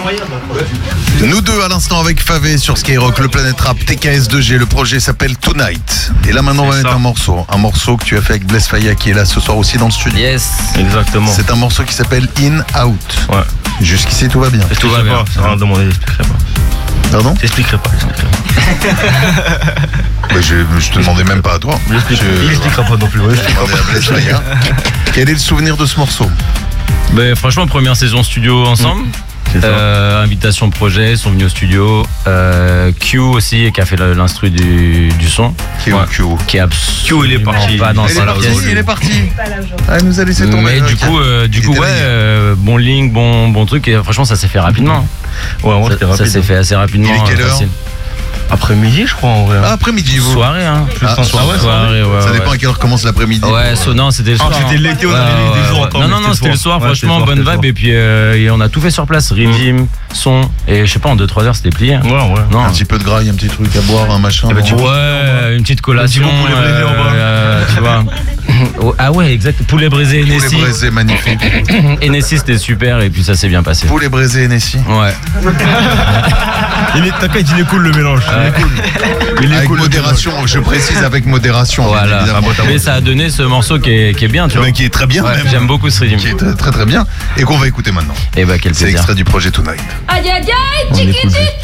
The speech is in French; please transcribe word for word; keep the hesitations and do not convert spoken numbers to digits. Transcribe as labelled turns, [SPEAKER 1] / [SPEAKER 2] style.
[SPEAKER 1] Nous deux à l'instant avec Favé sur Skyrock, le Planète Rap, T K S deux G. Le projet s'appelle Tonight. Et là maintenant on va mettre un morceau. Un morceau que tu as fait avec Blaise Faya qui est là ce soir aussi dans le studio.
[SPEAKER 2] Yes.
[SPEAKER 3] Exactement.
[SPEAKER 1] C'est un morceau qui s'appelle In Out.
[SPEAKER 3] Ouais.
[SPEAKER 1] Jusqu'ici tout va bien.
[SPEAKER 3] Tout va bien. C'est rien à demander, j'expliquerai pas.
[SPEAKER 1] Pardon?
[SPEAKER 3] J'expliquerai pas, j'expliquerai pas.
[SPEAKER 1] Bah, je, je te demandais même pas à toi.
[SPEAKER 3] Il expliquera pas non plus. Ouais,
[SPEAKER 1] je demandais à Blaise Faya. Quel est le souvenir de ce morceau?
[SPEAKER 2] Ben, franchement, première saison studio ensemble. Mmh. Euh, invitation de projet, sont venus au studio. Euh, Q aussi, qui a fait l'instru du, du son.
[SPEAKER 1] Q,
[SPEAKER 2] ouais.
[SPEAKER 1] Q.
[SPEAKER 2] Qui est absolument
[SPEAKER 3] Q, il est parti.
[SPEAKER 2] pas dans
[SPEAKER 1] il,
[SPEAKER 2] sa
[SPEAKER 1] est parti il est parti. Ah, elle nous a laissé tomber.
[SPEAKER 2] Mais du coup, euh, du coup, ouais, euh, bon link, bon, bon truc. Et franchement, ça s'est fait rapidement.
[SPEAKER 3] Ouais, ouais,
[SPEAKER 2] ça, ça s'est fait assez rapidement.
[SPEAKER 1] Il est quelle heure?
[SPEAKER 3] Après-midi, je crois, en vrai.
[SPEAKER 1] Ah, après-midi, vous.
[SPEAKER 2] Soirée, hein.
[SPEAKER 1] Plus ah, soirée,
[SPEAKER 2] soirée, soirée, ouais.
[SPEAKER 1] Ça dépend
[SPEAKER 2] ouais.
[SPEAKER 1] à quelle heure commence l'après-midi.
[SPEAKER 2] Ouais, so, non, c'était le soir.
[SPEAKER 3] Ah, c'était l'été, on avait des jours encore.
[SPEAKER 2] Non, non, non, c'était le soir, franchement, bonne vibe. Et puis, euh, et on a tout fait sur place. Rhythm, son. Et je sais pas, en deux trois heures, c'était plié.
[SPEAKER 3] Ouais, ouais.
[SPEAKER 1] Non. Un petit peu de graille, un petit truc à boire, un machin.
[SPEAKER 3] Eh ben,
[SPEAKER 1] bon.
[SPEAKER 2] Ouais, une petite collation.
[SPEAKER 3] Poulet brisé en bas.
[SPEAKER 2] Tu vois. Ah ouais, exact. Poulet brisé, Nessie.
[SPEAKER 1] Poulet brisé, magnifique.
[SPEAKER 2] Et Nessie, c'était super. Et puis, ça s'est bien passé.
[SPEAKER 1] Poulet brisé, Nessie.
[SPEAKER 2] Ouais.
[SPEAKER 3] T'inquiète, il est cool le mélange. Il est cool.
[SPEAKER 1] Il est avec cool, modération, je précise avec modération.
[SPEAKER 2] Voilà. Mais ça a donné ce morceau qui est, qui est bien, tu vois.
[SPEAKER 1] Mais qui est très bien,
[SPEAKER 2] ouais,
[SPEAKER 1] même.
[SPEAKER 2] J'aime beaucoup ce rythme.
[SPEAKER 1] Qui est très très, très bien. Et qu'on va écouter maintenant.
[SPEAKER 2] Et bah, quel plaisir.
[SPEAKER 1] C'est extrait du projet Tonight.
[SPEAKER 4] Aïe aïe aïe, chiquitita.